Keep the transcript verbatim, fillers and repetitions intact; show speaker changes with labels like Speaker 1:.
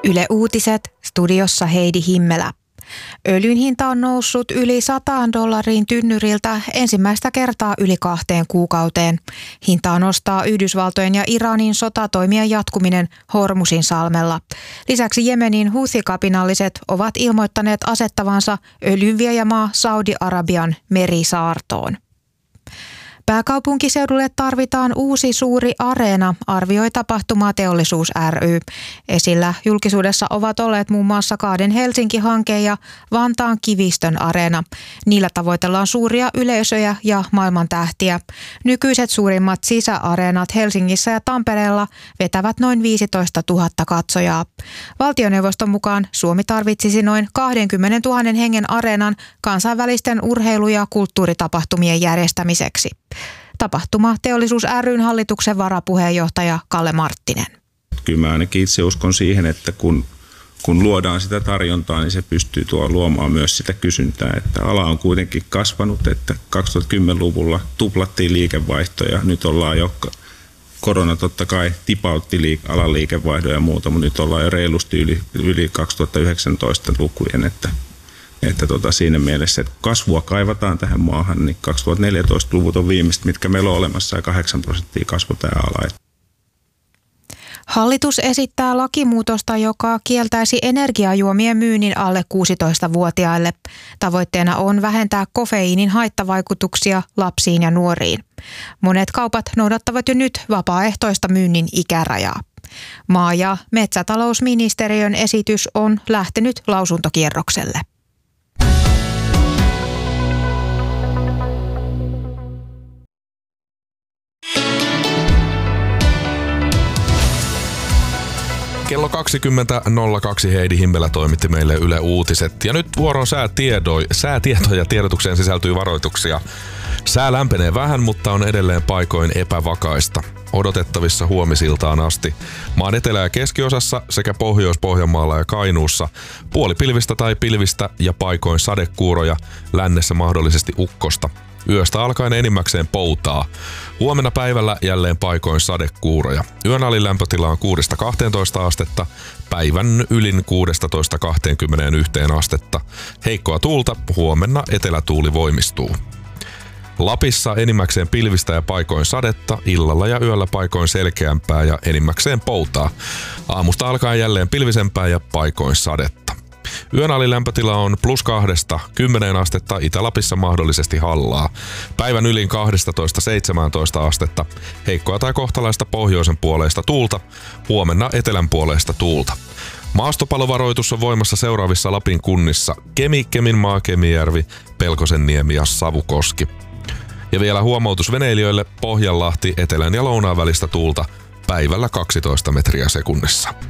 Speaker 1: Yle Uutiset, studiossa Heidi Himmelä. Öljyn hinta on noussut yli sataan dollariin tynnyriltä ensimmäistä kertaa yli kahteen kuukauteen. Hintaa nostaa Yhdysvaltojen ja Iranin sotatoimien jatkuminen Hormusin salmella. Lisäksi Jemenin Houthi-kapinalliset ovat ilmoittaneet asettavansa öljynviejämaa Saudi-Arabian merisaartoon. Pääkaupunkiseudulle tarvitaan uusi suuri areena, arvioi Tapahtumateollisuus ry. Esillä julkisuudessa ovat olleet muun muassa Kaaden Helsinki-hanke ja Vantaan Kivistön areena. Niillä tavoitellaan suuria yleisöjä ja maailman tähtiä. Nykyiset suurimmat sisäareenat Helsingissä ja Tampereella vetävät noin viisitoista tuhatta katsojaa. Valtioneuvoston mukaan Suomi tarvitsisi noin kaksikymmentätuhatta hengen areenan kansainvälisten urheilu- ja kulttuuritapahtumien järjestämiseksi. Tapahtumateollisuus ry:n hallituksen varapuheenjohtaja Kalle Marttinen.
Speaker 2: Kyllä mä ainakin itse uskon siihen, että kun, kun luodaan sitä tarjontaa, niin se pystyy tuo luomaan myös sitä kysyntää. Että ala on kuitenkin kasvanut, että kaksituhattakymmenluvulla tuplattiin liikevaihtoja. Nyt ollaan jo, korona totta kai tipautti liik- alan liikevaihdon ja muuta, mutta nyt ollaan jo reilusti yli, yli kaksituhattayhdeksäntoista lukujen, että Että tota, siinä mielessä, että kasvua kaivataan tähän maahan, niin kaksituhattaneljätoista-luvut on viimeiset, mitkä meillä on olemassa, ja kahdeksan prosenttia kasvu tämä ala.
Speaker 1: Hallitus esittää lakimuutosta, joka kieltäisi energiajuomien myynnin alle kuusitoistavuotiaille. Tavoitteena on vähentää kofeiinin haittavaikutuksia lapsiin ja nuoriin. Monet kaupat noudattavat jo nyt vapaaehtoista myynnin ikärajaa. Maa- ja metsätalousministeriön esitys on lähtenyt lausuntokierrokselle.
Speaker 3: Kello kaksikymmentä nolla kaksi Heidi Himmelä toimitti meille Yle Uutiset. Ja nyt vuoron säätiedoi, säätietoja ja tiedotukseen sisältyy varoituksia. Sää lämpenee vähän, mutta on edelleen paikoin epävakaista. Odotettavissa huomisiltaan asti. Maan etelä- ja keskiosassa sekä Pohjois-Pohjanmaalla ja Kainuussa puolipilvistä tai pilvistä ja paikoin sadekuuroja, lännessä mahdollisesti ukkosta. Yöstä alkaen enimmäkseen poutaa. Huomenna päivällä jälleen paikoin sadekuuroja. Yön alin lämpötila on kuudesta kahteentoista astetta, päivän ylin kuudestatoista kahteenkymmeneenyhteen astetta. Heikkoa tuulta, huomenna etelätuuli voimistuu. Lapissa enimmäkseen pilvistä ja paikoin sadetta, illalla ja yöllä paikoin selkeämpää ja enimmäkseen poutaa. Aamusta alkaen jälleen pilvisempää ja paikoin sadetta. Yön alilämpötila on plus kahdesta kymmeneen astetta, Itä-Lapissa mahdollisesti hallaa. Päivän ylin kaksitoista seitsemäntoista astetta, heikkoa tai kohtalaista pohjoisen puoleista tuulta, huomenna etelän puoleista tuulta. Maastopalovaroitus on voimassa seuraavissa Lapin kunnissa: Kemi, Keminmaa, Kemijärvi, Pelkosenniemi ja Savukoski. Ja vielä huomautus veneilijöille: Pohjanlahti, etelän ja lounaan välistä tuulta, päivällä kaksitoista metriä sekunnissa.